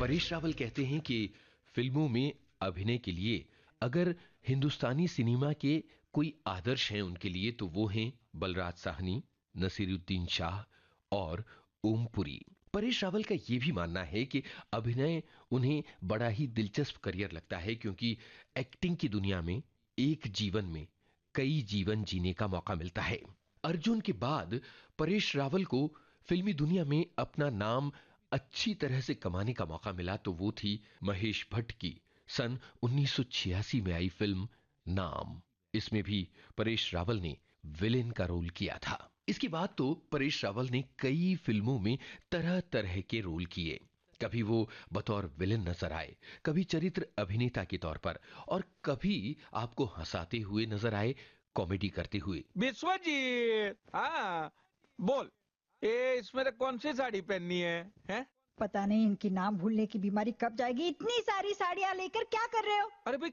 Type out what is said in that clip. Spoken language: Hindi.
परेश रावल कहते हैं कि फिल्मों में अभिनय के लिए अगर हिंदुस्तानी सिनेमा के कोई आदर्श हैं उनके लिए तो वो हैं बलराज साहनी, नसीरुद्दीन शाह और ओमपुरी। परेश रावल का यह भी मानना है कि अभिनय उन्हें बड़ा ही दिलचस्प करियर लगता है क्योंकि एक्टिंग की दुनिया में एक जीवन में कई जीवन जीने का मौका मिलता है। अर्जुन के बाद परेश रावल को फिल्मी दुनिया में अपना नाम अच्छी तरह से कमाने का मौका मिला तो वो थी महेश भट्ट की सन 1986 में आई फिल्म नाम। इसमें भी परेश रावल ने विलेन का रोल किया था। इसके बाद तो परेश रावल ने कई फिल्मों में तरह तरह के रोल किए। कभी वो बतौर विलेन नजर आए, कभी चरित्र अभिनेता के तौर पर और कभी आपको हंसाते हुए नजर आए, कॉमेडी करते हुए। विश्वजीत, हाँ बोल, ये इसमें कौन सी साड़ी पहननी है? पता नहीं इनकी नाम भूलने की बीमारी कब जाएगी। इतनी सारी साड़ियां लेकर क्या कर रहे हो? अरे भाई